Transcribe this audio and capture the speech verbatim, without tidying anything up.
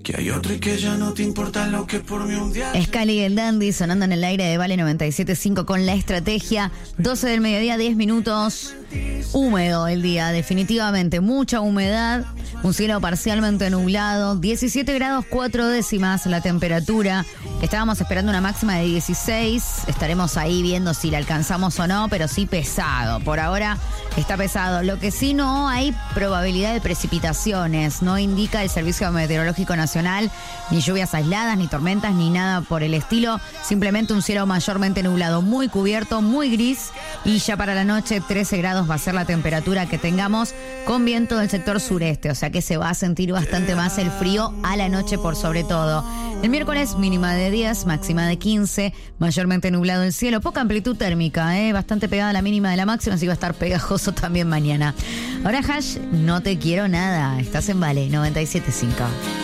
Que hay otro y que ya no te importa lo que por mí un día. Scali y el Dandy sonando en el aire de Vale noventa y siete punto cinco con La Estrategia. doce del mediodía, diez minutos. Húmedo el día, definitivamente. Mucha humedad. Un cielo parcialmente nublado. diecisiete grados cuatro décimas la temperatura. Estábamos esperando una máxima de dieciséis. Estaremos ahí viendo si la alcanzamos o no, pero sí pesado. Por ahora está pesado. Lo que sí no hay probabilidad de precipitaciones. No indica el Servicio Meteorológico Nacional ni lluvias aisladas, ni tormentas, ni nada por el estilo. Simplemente un cielo mayormente nublado, muy cubierto, muy gris. Y ya para la noche trece grados va a ser la temperatura que tengamos, con viento del sector sureste. O sea que se va a sentir bastante más el frío a la noche por sobre todo. El miércoles mínima de diez, máxima de quince, mayormente nublado el cielo, poca amplitud térmica, ¿eh? Bastante pegada a la mínima de la máxima, así va a estar pegajoso también mañana. Ahora Hash, no te quiero nada, estás en Vale noventa y siete punto cinco.